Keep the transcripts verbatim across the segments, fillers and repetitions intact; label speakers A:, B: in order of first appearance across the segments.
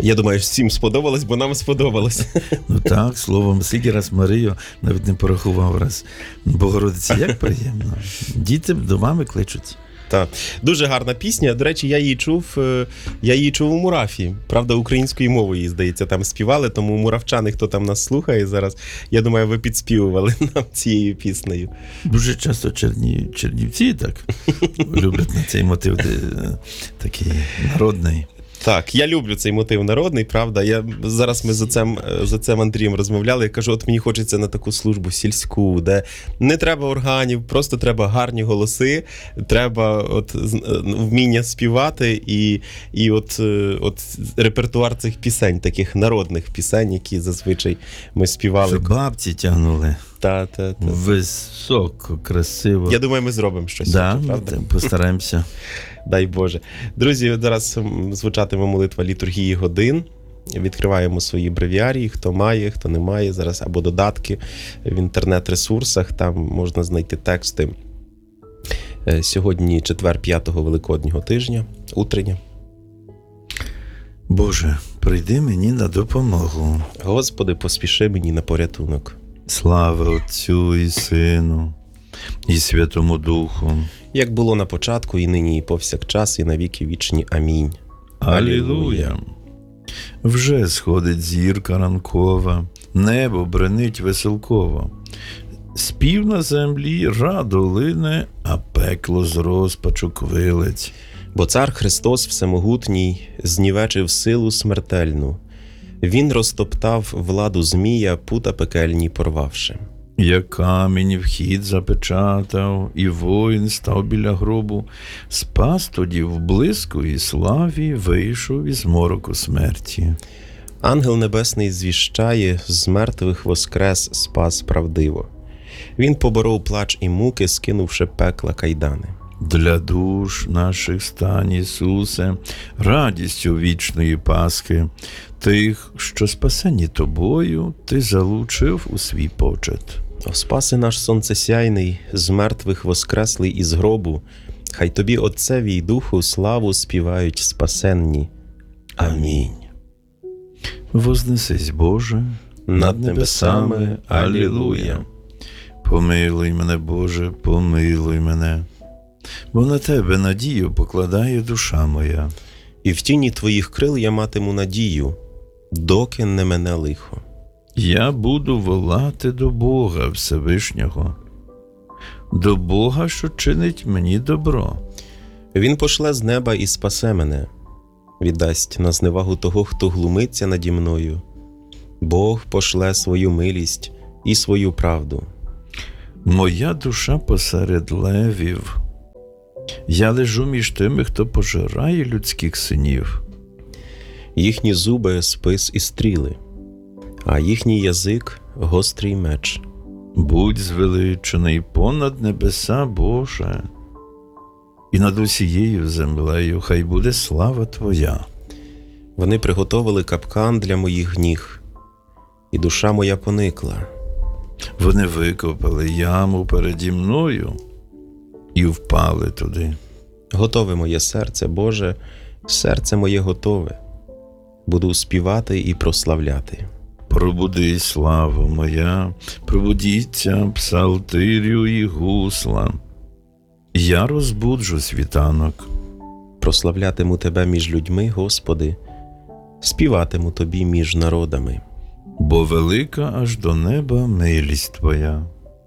A: Я думаю, всім сподобалось, бо нам сподобалось.
B: Ну так, словом, скільки раз Марію, навіть не порахував раз. Богородиці, як приємно. Діти до мами кличуть.
A: Так, дуже гарна пісня. До речі, я її чув, я її чув у Мурафі. Правда, українською мовою, її, здається, там співали, тому муравчани, хто там нас слухає зараз, я думаю, ви підспівували нам цією піснею.
B: Дуже часто черні, чернівці так люблять на цей мотив, такий народний.
A: Так, я люблю цей мотив народний, правда. Я, зараз ми з отцем, з отцем Андрієм розмовляли, я кажу, от мені хочеться на таку службу сільську, де не треба органів, просто треба гарні голоси, треба от вміння співати і, і от, от репертуар цих пісень, таких народних пісень, які зазвичай ми співали.
B: Що бабці тягнули.
A: Та, та, та.
B: Високо, красиво.
A: Я думаю, ми зробимо щось.
B: Да,
A: таке, правда?
B: Постараємося.
A: Дай Боже. Друзі, зараз звучатиме молитва літургії годин. Відкриваємо свої бревіарії, хто має, хто не має зараз, або додатки в інтернет-ресурсах, там можна знайти тексти. Сьогодні четвер п'ятого Великоднього тижня, утрення.
B: Боже, прийди мені на допомогу.
A: Господи, поспіши мені на порятунок.
B: Слава Отцю і Сину, і Святому Духу.
A: Як було на початку, і нині, і повсякчас, і на віки вічні. Амінь.
B: Алілуя. Вже сходить зірка ранкова, небо бренить веселково. Спів на землі радо лине, а пекло з розпачу квилець.
A: Бо цар Христос Всемогутній знівечив силу смертельну. Він розтоптав владу змія, пута пекельні порвавши.
B: Як камінь вхід запечатав, і воїн став біля гробу, спас тоді в блиску і славі, вийшов із мороку смерті.
A: Ангел Небесний звіщає, з мертвих воскрес спас правдиво. Він поборов плач і муки, скинувши пекла кайдани.
B: Для душ наших стань, Ісусе, радістю вічної Пасхи, тих, що спасені Тобою, Ти залучив у свій почет.
A: О, спаси наш сонцесяйний, з мертвих воскреслий із гробу, хай Тобі, Отцеві й Духу, славу співають спасенні. Амінь.
B: Вознесись, Боже,
A: над небесами. Алілуя.
B: Помилуй мене, Боже, помилуй мене, бо на Тебе надію покладає душа моя.
A: І в тіні Твоїх крил я матиму надію, доки не мене лихо.
B: Я буду волати до Бога Всевишнього, до Бога, що чинить мені добро.
A: Він пошле з неба і спасе мене, віддасть на зневагу того, хто глумиться наді мною. Бог пошле свою милість і свою правду.
B: Моя душа посеред левів. Я лежу між тими, хто пожирає людських синів.
A: Їхні зуби – спис і стріли, а їхній язик – гострий меч.
B: Будь звеличений понад небеса, Боже, і над усією землею хай буде слава Твоя.
A: Вони приготовили капкан для моїх ніг, і душа моя поникла.
B: Вони викопали яму переді мною і впали туди.
A: Готове моє серце, Боже, серце моє готове. Буду співати і прославляти.
B: Пробуди, слава моя, пробудіться, псалтирю і гусла. Я розбуджу світанок.
A: Прославлятиму Тебе між людьми, Господи, співатиму Тобі між народами.
B: Бо велика аж до неба милість Твоя,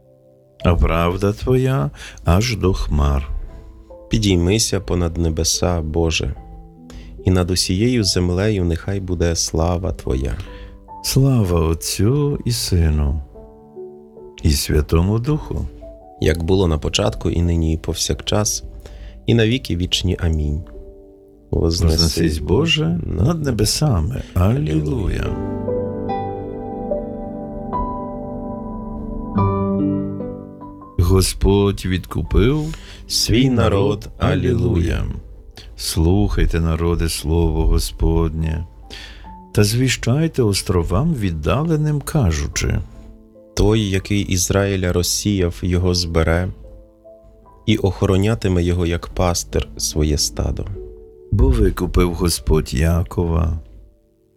B: а правда Твоя аж до хмар.
A: Підіймися понад небеса, Боже, і над усією землею нехай буде слава Твоя.
B: Слава Отцю і Сину, і Святому Духу,
A: як було на початку, і нині, і повсякчас, і на віки вічні. Амінь.
B: Вознесись, Боже, над небесами. Алілуя. Господь відкупив
A: свій народ. Алілуя.
B: Слухайте, народи, слово Господнє, та звіщайте островам віддаленим, кажучи:
A: той, який Ізраїля розсіяв, його збере, і охоронятиме його, як пастир, своє стадо.
B: Бо викупив Господь Якова,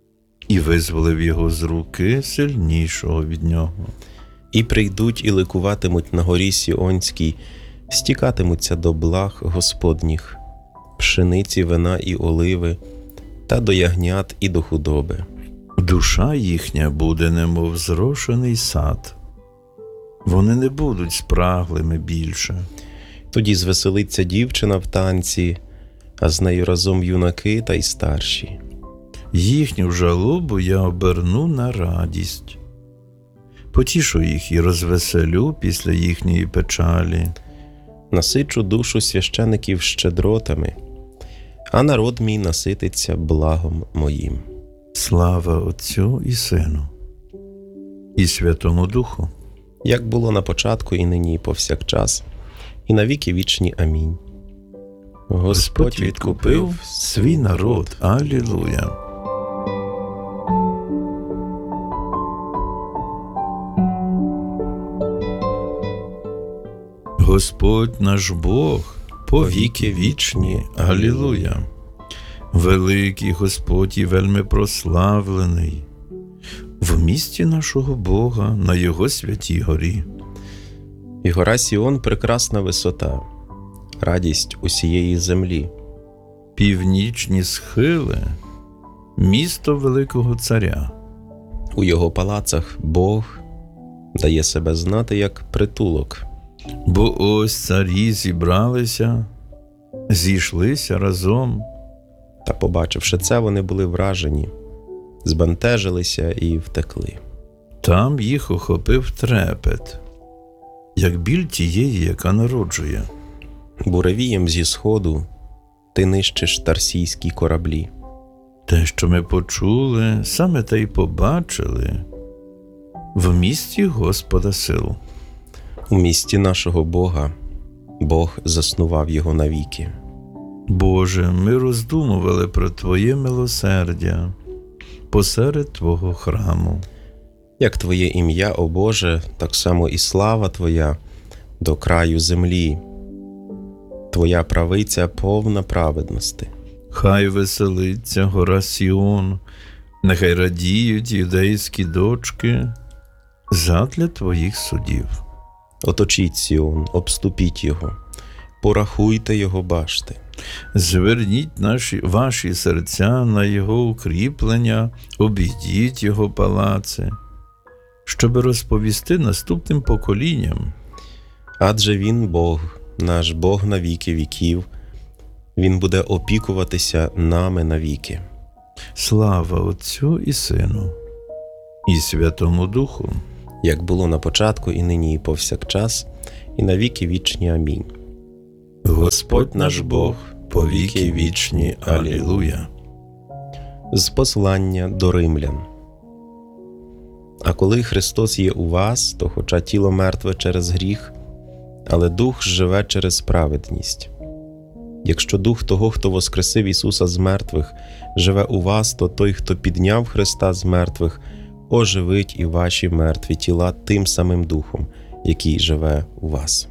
B: і визволив його з руки сильнішого від нього.
A: І прийдуть і ликуватимуть на горі Сіонській, стікатимуться до благ Господніх, пшениці, вина і оливи, та до ягнят і до худоби.
B: Душа їхня буде немов зрошений сад. Вони не будуть спраглими більше.
A: Тоді звеселиться дівчина в танці, а з нею разом юнаки та й старші.
B: Їхню жалобу я оберну на радість. Потішу їх і розвеселю після їхньої печалі.
A: Насичу душу священиків щедротами, а народ мій насититься благом моїм.
B: Слава Отцю і Сину, і Святому Духу,
A: Як було на початку, і нині, і повсякчас, і на віки вічні. Амінь. Господь відкупив
B: свій народ. Алілуя! Господь наш Бог, повіки вічні. Алілуя! Великий Господь і вельми прославлений в місті нашого Бога на Його святій горі.
A: І гора Сіон – прекрасна висота, радість усієї землі.
B: Північні схили – місто великого царя.
A: У його палацах Бог дає себе знати як притулок.
B: Бо ось царі зібралися, зійшлися разом.
A: Та, побачивши це, вони були вражені, збентежилися і втекли.
B: Там їх охопив трепет, як біль тієї, яка народжує.
A: Буревієм зі сходу ти нищиш тарсійські кораблі.
B: Те, що ми почули, саме те й побачили в місті Господа сил.
A: У місті нашого Бога Бог заснував його навіки.
B: Боже, ми роздумували про Твоє милосердя посеред Твого храму.
A: Як Твоє ім'я, о Боже, так само і слава Твоя до краю землі. Твоя правиця повна праведності.
B: Хай веселиться гора Сіон, нехай радіють юдейські дочки задля Твоїх судів.
A: Оточіть Сіон, обступіть його, порахуйте його башти.
B: Зверніть наші, ваші серця на його укріплення, обійдіть його палаци, щоб розповісти наступним поколінням.
A: Адже він Бог, наш Бог на віки віків, він буде опікуватися нами навіки.
B: Слава Отцю і Сину, і Святому Духу,
A: як було на початку, і нині, і повсякчас, і на віки вічні. Амінь.
B: Господь наш Бог, повіки вічні. Алілуя.
A: З послання до римлян. А коли Христос є у вас, то хоча тіло мертве через гріх, але дух живе через праведність. Якщо дух того, хто воскресив Ісуса з мертвих, живе у вас, то той, хто підняв Христа з мертвих, оживить і ваші мертві тіла тим самим духом, який живе у вас.